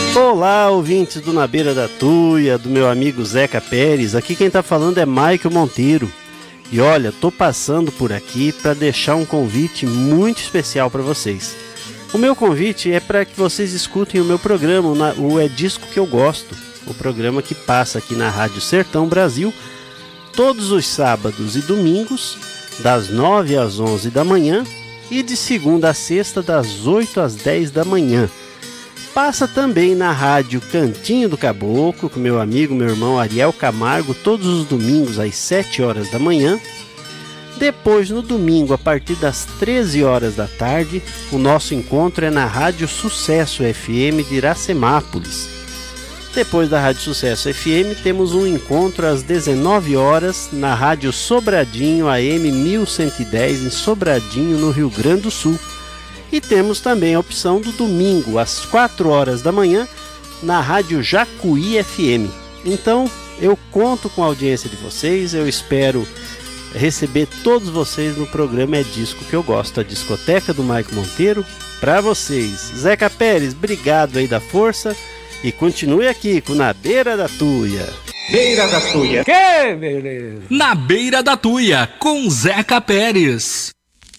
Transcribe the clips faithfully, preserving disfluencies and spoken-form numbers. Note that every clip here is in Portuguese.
Olá, ouvintes do Na Beira da Tuia, do meu amigo Zeca Pérez. Aqui quem tá falando é Michael Monteiro. E olha, tô passando por aqui para deixar um convite muito especial para vocês. O meu convite é para que vocês escutem o meu programa, o É Disco Que Eu Gosto, o programa que passa aqui na Rádio Sertão Brasil, todos os sábados e domingos, das nove às onze da manhã e de segunda a sexta, das oito às dez da manhã. Passa também na rádio Cantinho do Caboclo, com meu amigo, meu irmão Ariel Camargo, todos os domingos às sete horas da manhã. Depois, no domingo, a partir das treze horas da tarde, o nosso encontro é na Rádio Sucesso F M de Iracemápolis. Depois da Rádio Sucesso F M, temos um encontro às dezenove horas na Rádio Sobradinho A M mil cento e dez, em Sobradinho, no Rio Grande do Sul. E temos também a opção do domingo, às quatro horas da manhã, na Rádio Jacuí F M. Então, eu conto com a audiência de vocês, eu espero receber todos vocês no programa É Disco Que Eu Gosto, a discoteca do Mike Monteiro, para vocês. Zeca Pérez, obrigado aí da força e continue aqui com Na Beira da Tuia. Beira da Tuia. Que beleza! Na Beira da Tuia, com Zeca Pérez.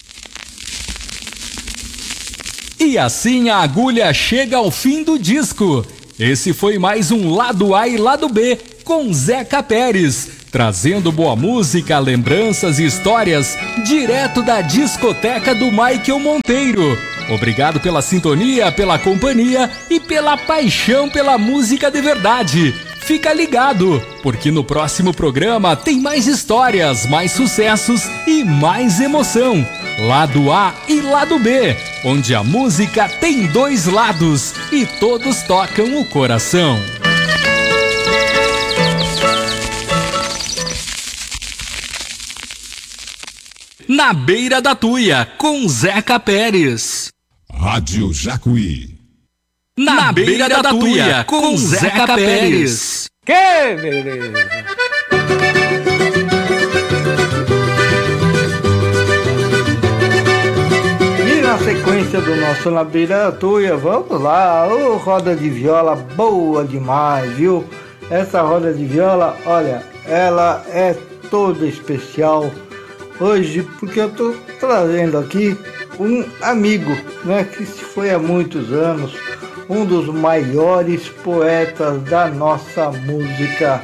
E assim a agulha chega ao fim do disco. Esse foi mais um Lado A e Lado B com Zeca Pérez, trazendo boa música, lembranças e histórias direto da discoteca do Michael Monteiro. Obrigado pela sintonia, pela companhia e pela paixão pela música de verdade. Fica ligado, porque no próximo programa tem mais histórias, mais sucessos e mais emoção. Lado A e Lado B, onde a música tem dois lados e todos tocam o coração. Na Beira da Tuia, com Zeca Pérez. Rádio Jacuí. Na, Na Beira, beira da, da Tuia, com Zeca Pérez. Que beleza! E na sequência do nosso Na Beira da Tuia, vamos lá, ô, roda de viola boa demais, viu? Essa roda de viola, olha, ela é toda especial hoje, porque eu tô trazendo aqui um amigo, né, que se foi há muitos anos, um dos maiores poetas da nossa música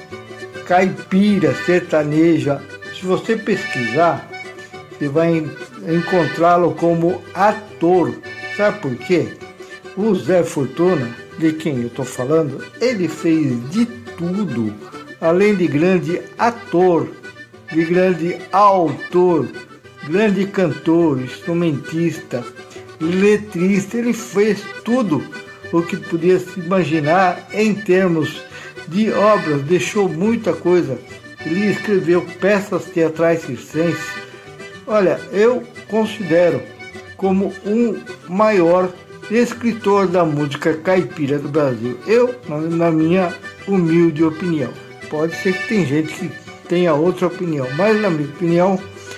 caipira, sertaneja. Se você pesquisar, você vai encontrá-lo como ator. Sabe por quê? O Zé Fortuna, de quem eu estou falando, ele fez de tudo, além de grande ator, de grande autor, grande cantor, instrumentista, letrista. Ele fez tudo o que podia se imaginar em termos de obras, deixou muita coisa. Ele escreveu peças teatrais circenses. Olha, eu considero como um maior escritor da música caipira do Brasil. Eu, na minha humilde opinião. Pode ser que tem gente que tenha outra opinião, mas na minha opinião,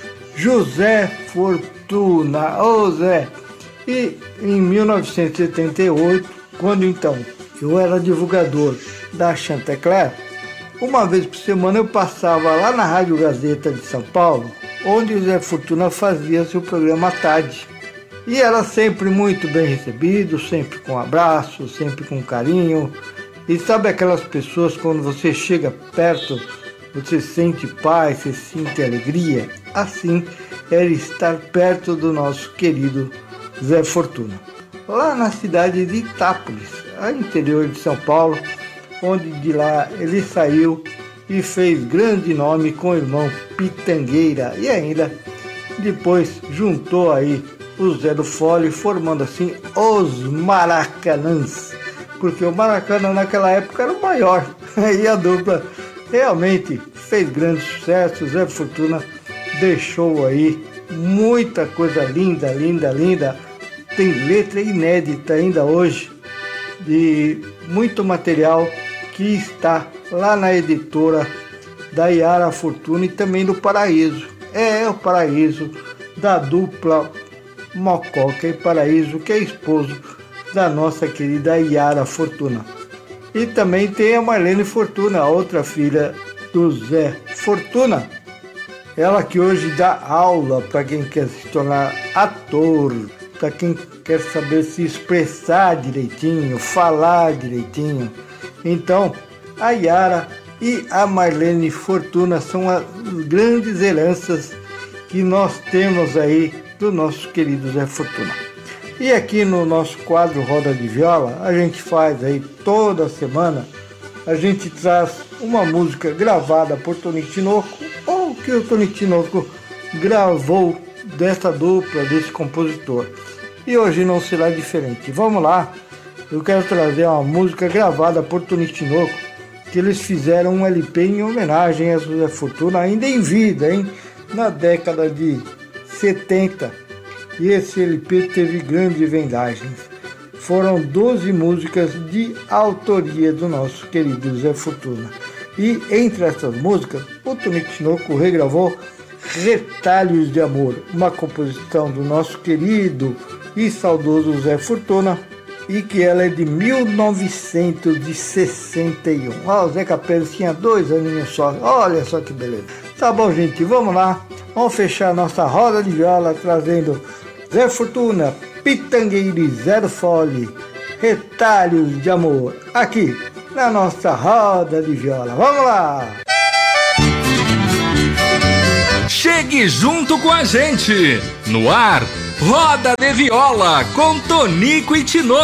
José Fortuna. Ô Zé! E em mil novecentos e setenta e oito, quando então eu era divulgador da Chantecler, uma vez por semana eu passava lá na Rádio Gazeta de São Paulo, onde o Zé Fortuna fazia seu programa à tarde. E era sempre muito bem recebido, sempre com abraço, sempre com carinho. E sabe aquelas pessoas, quando você chega perto, você sente paz, você sente alegria? Assim era estar perto do nosso querido Zé Fortuna. Lá na cidade de Itápolis, no interior de São Paulo, onde de lá ele saiu e fez grande nome com o irmão Pitangueira. E ainda depois juntou aí o Zé do Fole, formando assim os Maracanãs. Porque o Maracanã naquela época era o maior. E a dupla realmente fez grande sucesso. Zé Fortuna deixou aí muita coisa linda, linda, linda. Tem letra inédita ainda hoje, de muito material que está lá na editora da Yara Fortuna e também do Paraíso. É o Paraíso da dupla Mococa e Paraíso, que é esposo da nossa querida Yara Fortuna. E também tem a Marlene Fortuna, a outra filha do Zé Fortuna. Ela que hoje dá aula para quem quer se tornar ator, para quem quer saber se expressar direitinho, falar direitinho. Então, a Yara e a Marlene Fortuna são as grandes heranças que nós temos aí do nosso querido Zé Fortuna. E aqui no nosso quadro Roda de Viola, a gente faz aí toda semana, a gente traz uma música gravada por Toninho Tinoco, ou que o Toninho Tinoco gravou dessa dupla, desse compositor. E hoje não será diferente. Vamos lá, eu quero trazer uma música gravada por Toninho Tinoco, que eles fizeram um L P em homenagem a Zé Fortuna, ainda em vida, hein? Na década de setenta. E esse L P teve grandes vendagens. Foram doze músicas de autoria do nosso querido Zé Fortuna. E entre essas músicas, o Toninho Tinoco regravou Retalhos de Amor, uma composição do nosso querido e saudoso Zé Fortuna, e que ela é de mil novecentos e sessenta e um. Ah, o Zeca Pérez tinha dois aninhos só, olha só que beleza. Tá bom, gente, vamos lá, vamos fechar nossa roda de viola trazendo Zé Fortuna, Pitangueire Zero Fole, Retalhos de Amor, aqui na nossa roda de viola. Vamos lá! Chegue junto com a gente, no ar, Roda de Viola com Tonico e Tinoco.